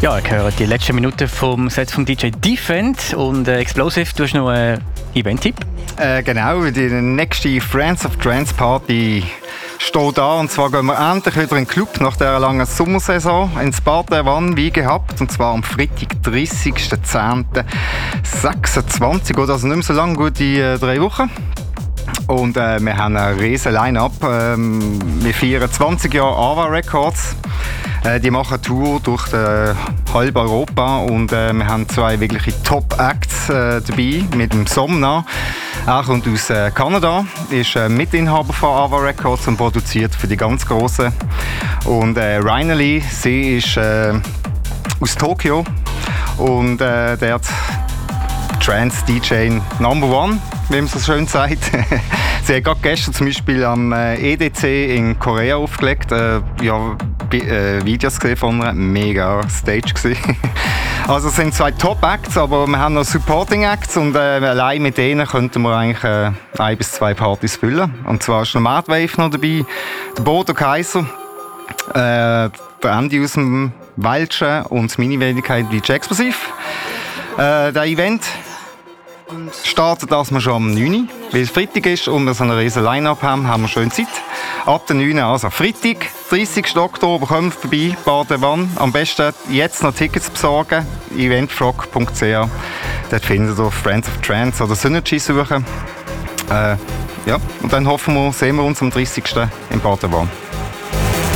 Ja, ich höre die letzten Minuten vom Set von DJ Defend und Explosive. Du hast noch einen Event-Tipp? Genau, die nächste Friends of Trance Party steht da. Und zwar gehen wir endlich wieder in den Club nach dieser langen Sommersaison ins Bar der Wann wie gehabt. Und zwar am Freitag, 30.10.26. Oder also nicht mehr so lang, gute 3 Wochen. Und wir haben ein riesen Line-Up. Wir feiern 20 Jahre AVA Records. Die machen eine Tour durch halb Europa und wir haben 2 wirkliche Top-Acts dabei mit dem Somna. Er kommt aus Kanada, ist Mitinhaber von AVA Records und produziert für die ganz Grossen. Und Rhinely, sie ist aus Tokio und der hat Trance-DJ Number 1, wie man so schön sagt. Sie hat gerade gestern zum Beispiel am EDC in Korea aufgelegt. Videos gesehen von einer mega Stage gewesen. Also es sind 2 Top-Acts, aber wir haben noch Supporting-Acts und allein mit denen könnten wir eigentlich 1 bis 2 Partys füllen. Und zwar ist noch Madwave noch dabei, der Bodo Kaiser, der Andy aus dem Welschen und das Mini-Wenigkeit DJ Explosive. Der Event startet erstmal schon am 9. Weil es Freitag ist und wir so eine riesen Line-Up haben wir schön Zeit. Ab der 9. also Freitag, 30. Oktober, kommt vorbei, Baden-Wann. Am besten jetzt noch Tickets besorgen, eventfrog.ch. Dort findet ihr Friends of Trance oder Synergy suchen. Und dann hoffen wir, sehen wir uns am 30. in Baden-Wann.